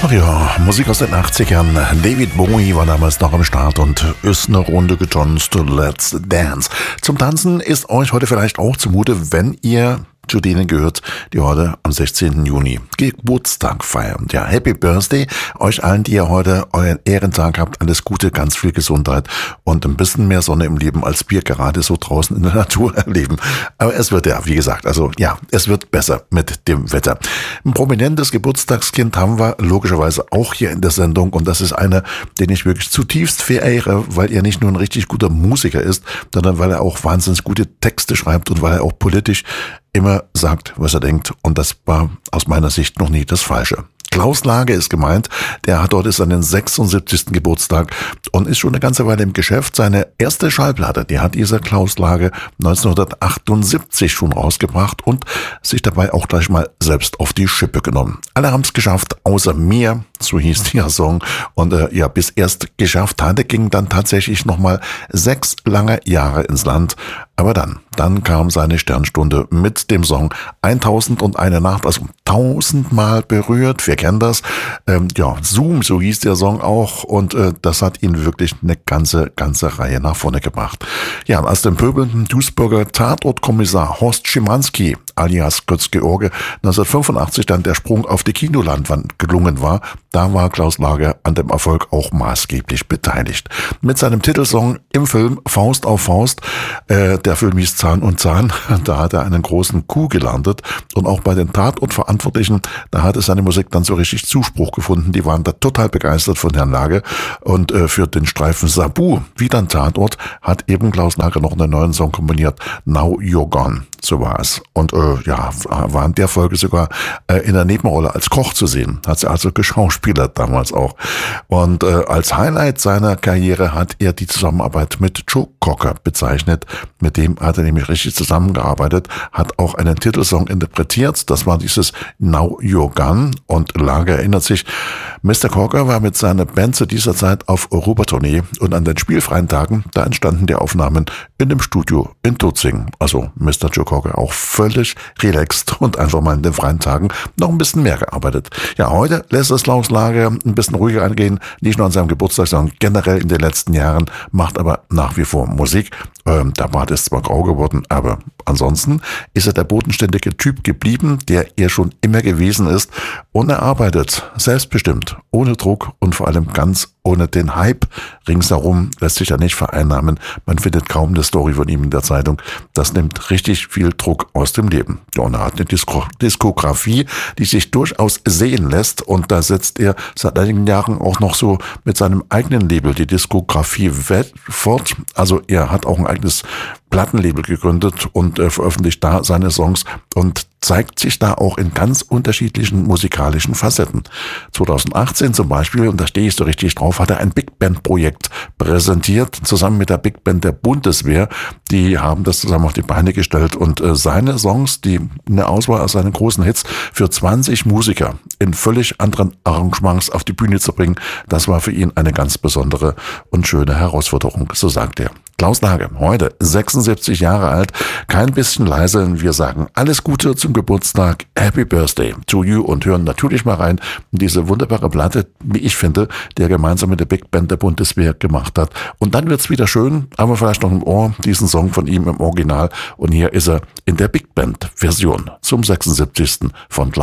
Ach ja, Musik aus den 80ern. David Bowie war damals noch am Start und ist eine Runde getanzt. Let's Dance. Zum Tanzen ist euch heute vielleicht auch zumute, wenn ihr zu denen gehört, die heute am 16. Juni Geburtstag feiern. Ja, Happy Birthday euch allen, die ihr heute euren Ehrentag habt. Alles Gute, ganz viel Gesundheit und ein bisschen mehr Sonne im Leben, als wir gerade so draußen in der Natur erleben. Aber es wird ja, wie gesagt, also ja, es wird besser mit dem Wetter. Ein prominentes Geburtstagskind haben wir logischerweise auch hier in der Sendung und das ist einer, den ich wirklich zutiefst verehre, weil er nicht nur ein richtig guter Musiker ist, sondern weil er auch wahnsinnig gute Texte schreibt und weil er auch politisch immer sagt, was er denkt. Und das war aus meiner Sicht noch nie das Falsche. Klaus Lage ist gemeint, der hat heute seinen 76. Geburtstag und ist schon eine ganze Weile im Geschäft. Seine erste Schallplatte, die hat dieser Klaus Lage 1978 schon rausgebracht und sich dabei auch gleich mal selbst auf die Schippe genommen. Alle haben es geschafft, außer mir, so hieß der Song. Und ja, bis erst geschafft hatte, ging dann tatsächlich nochmal 6 lange Jahre ins Land. Aber dann kam seine Sternstunde mit dem Song 1001 Nacht, also 1000-mal berührt. Wir kennen das. Ja, Zoom, so hieß der Song auch. Und das hat ihn wirklich eine ganze Reihe nach vorne gebracht. Ja, als dem pöbelnden Duisburger Tatortkommissar Horst Schimanski alias Götz-George 1985 dann der Sprung auf die Kinoleinwand gelungen war, da war Klaus Lage an dem Erfolg auch maßgeblich beteiligt. Mit seinem Titelsong im Film Faust auf Faust, der Film hieß Zahn und Zahn, da hat er einen großen Coup gelandet und auch bei den Tatortverantwortlichen, da hatte seine Musik dann so richtig Zuspruch gefunden, die waren da total begeistert von Herrn Lage und für den Streifen Sabu, wieder ein Tatort, hat eben Klaus Lage noch einen neuen Song komponiert, Now You're Gone. So war es. Und ja, war in der Folge sogar in der Nebenrolle als Koch zu sehen. Hat sie also geschauspielert damals auch. Und als Highlight seiner Karriere hat er die Zusammenarbeit mit Joe Cocker bezeichnet. Mit dem hat er nämlich richtig zusammengearbeitet, hat auch einen Titelsong interpretiert. Das war dieses Now You're Gone. Und Lage erinnert sich, Mr. Cocker war mit seiner Band zu dieser Zeit auf Europatournee und an den spielfreien Tagen, da entstanden die Aufnahmen in dem Studio in Tutzing. Also Mr. Joe Cocker auch völlig relaxed und einfach mal in den freien Tagen noch ein bisschen mehr gearbeitet. Ja, heute lässt es Klaus Lage ein bisschen ruhiger angehen, nicht nur an seinem Geburtstag, sondern generell in den letzten Jahren, macht aber nach wie vor Musik. Der Bart ist zwar grau geworden, aber ansonsten ist er der bodenständige Typ geblieben, der er schon immer gewesen ist und er arbeitet selbstbestimmt, ohne Druck und vor allem ganz ohne den Hype ringsherum, lässt sich ja nicht vereinnahmen. Man findet kaum eine Story von ihm in der Zeitung. Das nimmt richtig viel Druck aus dem Leben. Ja, und er hat eine Diskografie, die sich durchaus sehen lässt und da setzt er seit einigen Jahren auch noch so mit seinem eigenen Label die Diskografie fort. Also er hat auch ein eigenes Plattenlabel gegründet und veröffentlicht da seine Songs und zeigt sich da auch in ganz unterschiedlichen musikalischen Facetten. 2018 zum Beispiel, und da stehe ich so richtig drauf, hat er ein Big Band Projekt präsentiert, zusammen mit der Big Band der Bundeswehr. Die haben das zusammen auf die Beine gestellt und seine Songs, die eine Auswahl aus seinen großen Hits für 20 Musiker in völlig anderen Arrangements auf die Bühne zu bringen, das war für ihn eine ganz besondere und schöne Herausforderung, so sagt er. Klaus Lage, heute 76 Jahre alt, kein bisschen leise. Wir sagen alles Gute zum Geburtstag, Happy Birthday to you und hören natürlich mal rein in diese wunderbare Platte, wie ich finde, die er gemeinsam mit der Big Band der Bundeswehr gemacht hat. Und dann wird's wieder schön, aber vielleicht noch im Ohr, diesen Song von ihm im Original. Und hier ist er in der Big Band Version zum 76. von Klaus